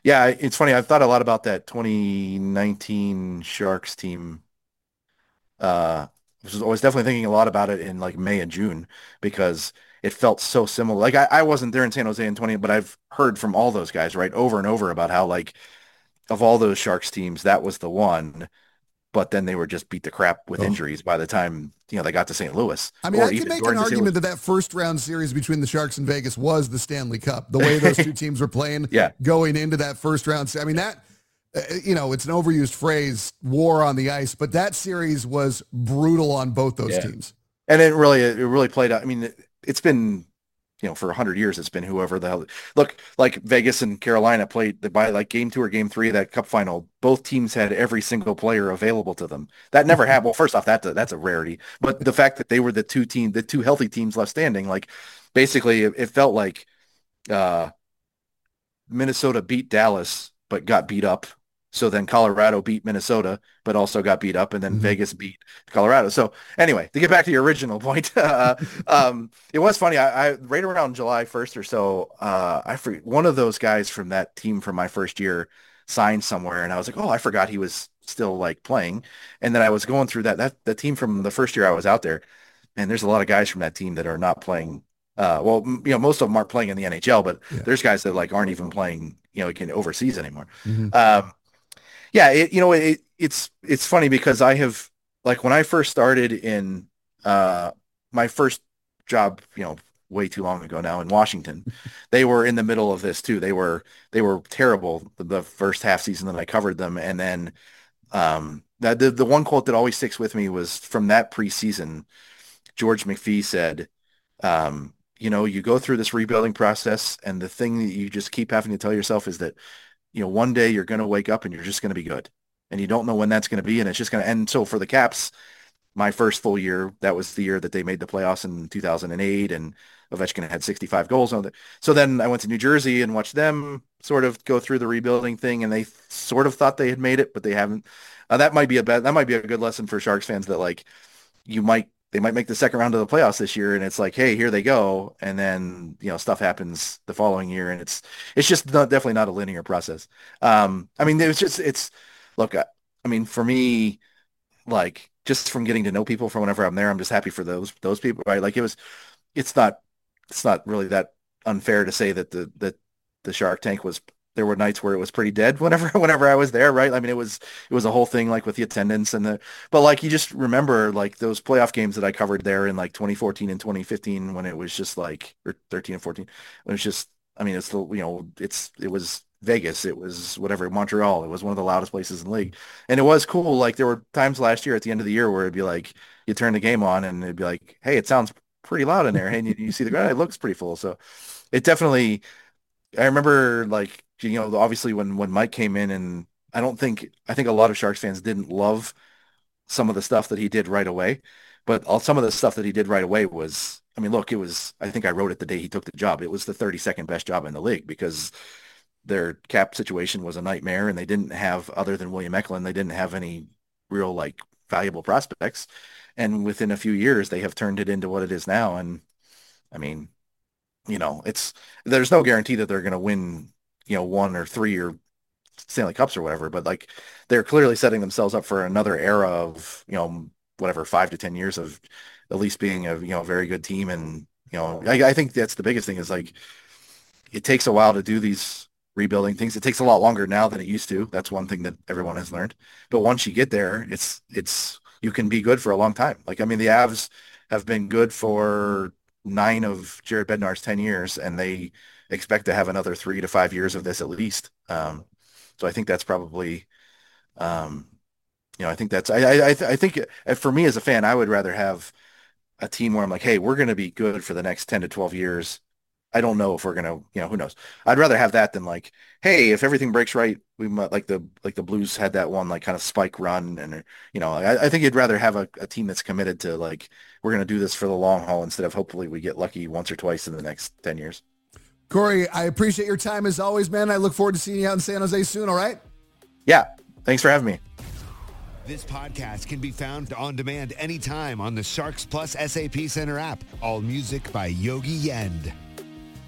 Yeah, it's funny. I've thought a lot about that 2019 Sharks team. Uh, I was definitely thinking a lot about it in like May and June because it felt so similar. Like I wasn't there in San Jose in 20, but I've heard from all those guys, right, over and over about how like of all those Sharks teams, that was the one. But then they were just beat the crap with Oh. injuries by the time, they got to St. Louis I mean, or I can even make an during the St. argument Louis. that that first round series between the Sharks and Vegas was the Stanley Cup. The way those two teams were playing Yeah. going into that first round. I mean, that, it's an overused phrase, war on the ice, but that series was brutal on both those Yeah. teams. And it really played out. I mean, it's been, for 100 years, it's been whoever the hell. Look, like Vegas and Carolina played by like game two or game three of that cup final. Both teams had every single player available to them. That never happened. Well, first off, that's a rarity. But the fact that they were the two healthy teams left standing, like basically it felt like uh, Minnesota beat Dallas, but got beat up. So then Colorado beat Minnesota, but also got beat up, and then Mhm. Vegas beat Colorado. So anyway, to get back to your original point, it was funny. I right around July 1st or so, I forget, one of those guys from that team from my first year signed somewhere, and I was like, oh, I forgot he was still like playing. And then I was going through that team from the first year I was out there, and there's a lot of guys from that team that are not playing. Well, most of them aren't playing in the NHL, but Yeah. there's guys that like aren't even playing, can overseas anymore. Mhm. Um, yeah, it's funny because I have like when I first started in uh my first job, way too long ago now in Washington, they were in the middle of this too. They were terrible the first half season that I covered them, and then the one quote that always sticks with me was from that preseason. George McPhee said, you go through this rebuilding process, and the thing that you just keep having to tell yourself is that, one day you're going to wake up and you're just going to be good. And you don't know when that's going to be, and it's just going to end. So for the Caps, my first full year, that was the year that they made the playoffs in 2008, and Ovechkin had 65 goals on it. So then I went to New Jersey and watched them sort of go through the rebuilding thing, and they sort of thought they had made it, but they haven't. That might be a good lesson for Sharks fans that like they might make the second round of the playoffs this year, and it's like, hey, here they go, and then stuff happens the following year, and it's just definitely not a linear process. I mean, it's look, I mean, for me, like just from getting to know people from whenever I'm there, I'm just happy for those people, right? Like it's not it's not really that unfair to say that the Shark Tank was there were nights where it was pretty dead whenever whenever I was there, right? I mean, it was a whole thing like with the attendance but like you just remember like those playoff games that I covered there in like 2014 and 2015 when it was just like or 13 and 14 when it's just I mean it's the it was Vegas, it was whatever Montreal, it was one of the loudest places in the league, and it was cool. Like there were times last year at the end of the year where it'd be like you turn the game on and it'd be like, hey, it sounds pretty loud in there. And you see the ground, it looks pretty full. So it definitely, I remember like, obviously when Mike came in and I think a lot of Sharks fans didn't love some of the stuff that he did right away, but some of the stuff that he did right away was, I mean, look, I think I wrote it the day he took the job. It was the 32nd best job in the league because their cap situation was a nightmare and they didn't have, other than William Eklund, they didn't have any real like valuable prospects. And within a few years, they have turned it into what it is now. And I mean, there's no guarantee that they're going to win, one or three or Stanley Cups or whatever, but like they're clearly setting themselves up for another era of, whatever, 5 to 10 years of at least being a, very good team. And, I think that's the biggest thing is like, it takes a while to do these rebuilding things. It takes a lot longer now than it used to. That's one thing that everyone has learned. But once you get there, you can be good for a long time. Like, I mean, the Avs have been good for 9 of Jared Bednar's 10 years, and they expect to have another 3 to 5 years of this at least. So I think that's probably, um, I think I think for me as a fan, I would rather have a team where I'm like, hey, we're going to be good for the next 10 to 12 years. I don't know if we're going to, who knows? I'd rather have that than like, hey, if everything breaks right, we might like the Blues had that one like kind of spike run. And, I think you'd rather have a team that's committed to like, we're going to do this for the long haul instead of hopefully we get lucky once or twice in the next 10 years. Corey, I appreciate your time as always, man. I look forward to seeing you out in San Jose soon, all right? Yeah. Thanks for having me. This podcast can be found on demand anytime on the Sharks Plus SAP Center app. All music by Yogi Yend.